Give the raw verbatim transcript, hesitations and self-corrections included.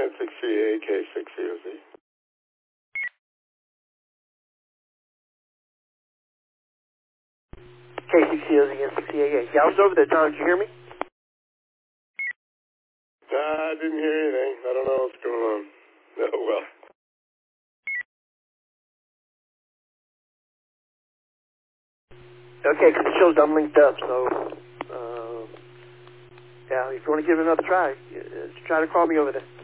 six three A K six zero Z. K six zero Z and six three A. Yeah, I was over there, John. Did you hear me? Uh, I didn't hear anything. I don't know what's going on. Oh, well. Okay, because it shows I'm linked up, so, uh, yeah, if you want to give it another try, uh, try to call me over there.